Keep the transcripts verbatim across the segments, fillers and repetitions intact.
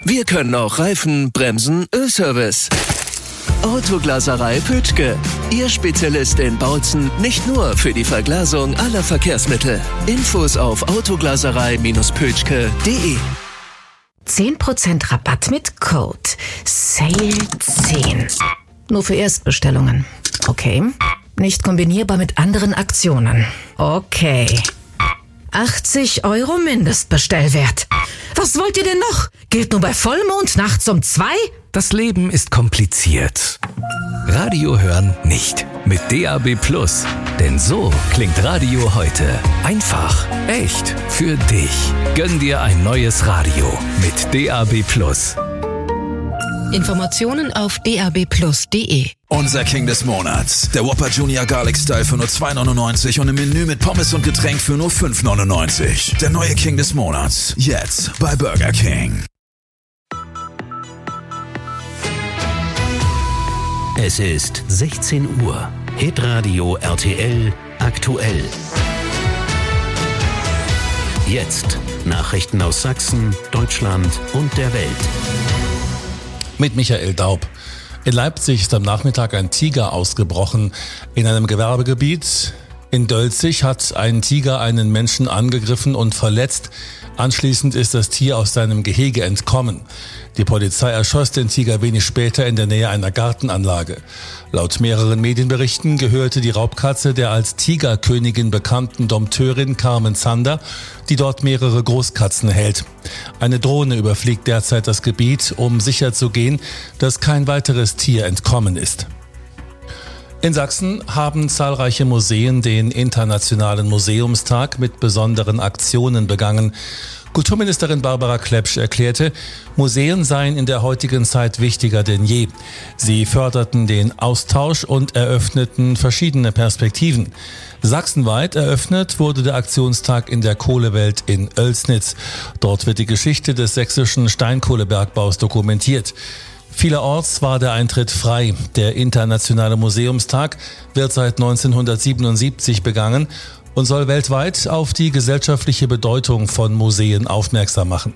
Wir können auch Reifen, Bremsen, Ölservice. Autoglaserei Pötschke. Ihr Spezialist in Bautzen, nicht nur für die Verglasung aller Verkehrsmittel. Infos auf autoglaserei Pötschke punkt de. zehn Prozent Rabatt mit Code Sale zehn. Nur für Erstbestellungen. Okay. Nicht kombinierbar mit anderen Aktionen. Okay. achtzig Euro Mindestbestellwert. Was wollt ihr denn noch? Gilt nur bei Vollmond nachts um zwei? Das Leben ist kompliziert. Radio hören nicht. Mit D A B Plus. Denn so klingt Radio heute. Einfach, echt, für dich. Gönn dir ein neues Radio mit D A B Plus. Informationen auf d a b plus punkt de. Unser King des Monats. Der Whopper Junior Garlic Style für nur zwei neunundneunzig und im Menü mit Pommes und Getränk für nur fünf neunundneunzig. Der neue King des Monats. Jetzt bei Burger King. Es ist sechzehn Uhr. Hitradio R T L aktuell. Jetzt Nachrichten aus Sachsen, Deutschland und der Welt. Mit Michael Daub. In Leipzig ist am Nachmittag ein Tiger ausgebrochen. In einem Gewerbegebiet in Dölzig hat ein Tiger einen Menschen angegriffen und verletzt. Anschließend ist das Tier aus seinem Gehege entkommen. Die Polizei erschoss den Tiger wenig später in der Nähe einer Gartenanlage. Laut mehreren Medienberichten gehörte die Raubkatze der als Tigerkönigin bekannten Dompteurin Carmen Zander, die dort mehrere Großkatzen hält. Eine Drohne überfliegt derzeit das Gebiet, um sicherzugehen, dass kein weiteres Tier entkommen ist. In Sachsen haben zahlreiche Museen den Internationalen Museumstag mit besonderen Aktionen begangen. Kulturministerin Barbara Klepsch erklärte, Museen seien in der heutigen Zeit wichtiger denn je. Sie förderten den Austausch und eröffneten verschiedene Perspektiven. Sachsenweit eröffnet wurde der Aktionstag in der Kohlewelt in Oelsnitz. Dort wird die Geschichte des sächsischen Steinkohlebergbaus dokumentiert. Vielerorts war der Eintritt frei. Der Internationale Museumstag wird seit neunzehnhundertsiebenundsiebzig begangen und soll weltweit auf die gesellschaftliche Bedeutung von Museen aufmerksam machen.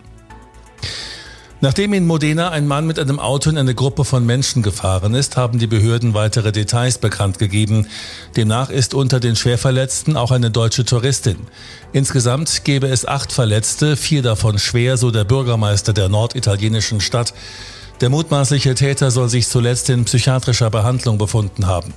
Nachdem in Modena ein Mann mit einem Auto in eine Gruppe von Menschen gefahren ist, haben die Behörden weitere Details bekannt gegeben. Demnach ist unter den Schwerverletzten auch eine deutsche Touristin. Insgesamt gäbe es acht Verletzte, vier davon schwer, so der Bürgermeister der norditalienischen Stadt. Der mutmaßliche Täter soll sich zuletzt in psychiatrischer Behandlung befunden haben.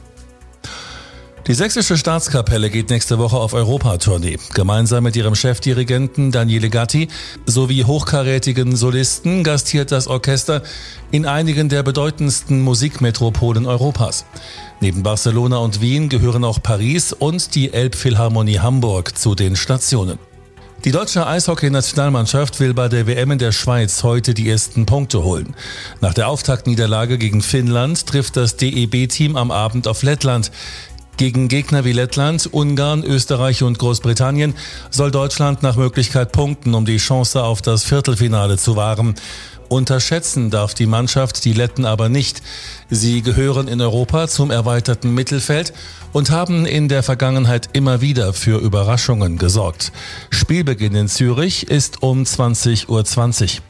Die Sächsische Staatskapelle geht nächste Woche auf Europatournee. Gemeinsam mit ihrem Chefdirigenten Daniele Gatti sowie hochkarätigen Solisten gastiert das Orchester in einigen der bedeutendsten Musikmetropolen Europas. Neben Barcelona und Wien gehören auch Paris und die Elbphilharmonie Hamburg zu den Stationen. Die deutsche Eishockey-Nationalmannschaft will bei der W M in der Schweiz heute die ersten Punkte holen. Nach der Auftaktniederlage gegen Finnland trifft das D E B-Team am Abend auf Lettland. Gegen Gegner wie Lettland, Ungarn, Österreich und Großbritannien soll Deutschland nach Möglichkeit punkten, um die Chance auf das Viertelfinale zu wahren. Unterschätzen darf die Mannschaft die Letten aber nicht. Sie gehören in Europa zum erweiterten Mittelfeld und haben in der Vergangenheit immer wieder für Überraschungen gesorgt. Spielbeginn in Zürich ist um zwanzig Uhr zwanzig.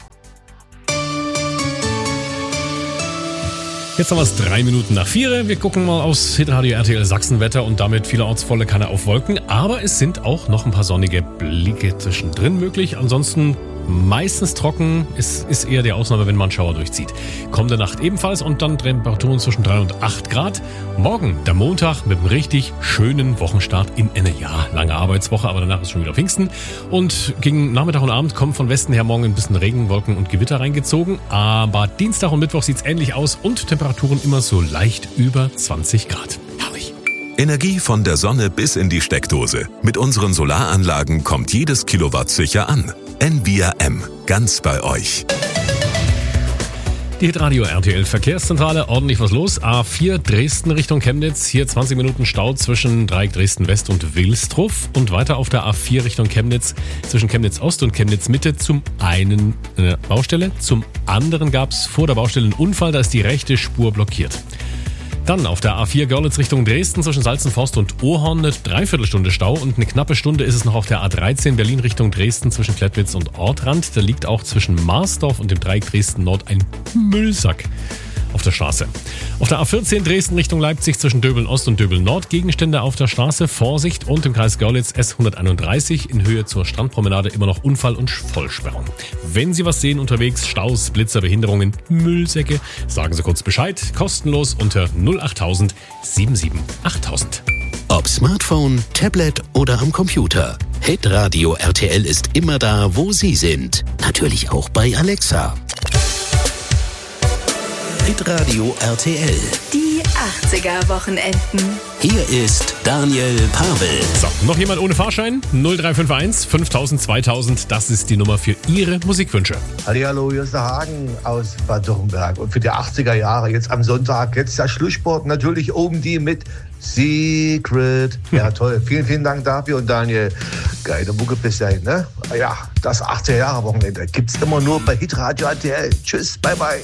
Jetzt haben wir es drei Minuten nach vier. Wir gucken mal aufs Hitradio R T L Sachsenwetter und damit vielerorts volle Kanne auf Wolken. Aber es sind auch noch ein paar sonnige Blicke zwischendrin möglich. Ansonsten meistens trocken. Es ist eher die Ausnahme, wenn man einen Schauer durchzieht. Kommende Nacht ebenfalls und dann Temperaturen zwischen drei und acht Grad. Morgen, der Montag, mit einem richtig schönen Wochenstart in eine ja, lange Arbeitswoche, aber danach ist schon wieder Pfingsten. Und gegen Nachmittag und Abend kommt von Westen her morgen ein bisschen Regen, Wolken und Gewitter reingezogen. Aber Dienstag und Mittwoch sieht es ähnlich aus und Temperaturen immer so leicht über zwanzig Grad. Herrlich. Energie von der Sonne bis in die Steckdose. Mit unseren Solaranlagen kommt jedes Kilowatt sicher an. N V I A M, ganz bei euch. Die Hitradio R T L Verkehrszentrale, ordentlich was los. A vier Dresden Richtung Chemnitz, hier zwanzig Minuten Stau zwischen Dreieck Dresden West und Wilsdruff. Und weiter auf der A vier Richtung Chemnitz, zwischen Chemnitz Ost und Chemnitz Mitte zum einen eine Baustelle. Zum anderen gab es vor der Baustelle einen Unfall, da ist die rechte Spur blockiert. Dann auf der A vier Görlitz Richtung Dresden zwischen Salzenforst und Ohrhorn eine Dreiviertelstunde Stau und eine knappe Stunde ist es noch auf der A dreizehn Berlin Richtung Dresden zwischen Klettwitz und Ortrand. Da liegt auch zwischen Marsdorf und dem Dreieck Dresden Nord ein Müllsack auf der Straße. Auf der A vierzehn Dresden Richtung Leipzig zwischen Döbeln Ost und Döbeln Nord Gegenstände auf der Straße. Vorsicht, und im Kreis Görlitz S hunderteinunddreißig in Höhe zur Strandpromenade immer noch Unfall und Vollsperrung. Wenn Sie was sehen unterwegs, Staus, Blitzer, Behinderungen, Müllsäcke, sagen Sie kurz Bescheid. Kostenlos unter null achttausend siebenundsiebzig achttausend. Ob Smartphone, Tablet oder am Computer. Hitradio R T L ist immer da, wo Sie sind. Natürlich auch bei Alexa. Hitradio R T L. Die achtziger-Wochenenden. Hier ist Daniel Pavel. So, noch jemand ohne Fahrschein? null drei fünf eins fünftausend zweitausend, das ist die Nummer für Ihre Musikwünsche. Hallihallo, hier ist der Hagen aus Bad Dürrenberg. Und für die achtziger Jahre, jetzt am Sonntag, jetzt der Schlusssport, natürlich oben die mit Secret. Ja, toll. Vielen, vielen Dank dafür. Und Daniel, geile Mucke bis dahin, ne? Ja, das achtziger-Jahre-Wochenende gibt's immer nur bei Hitradio R T L. Tschüss, bye, bye.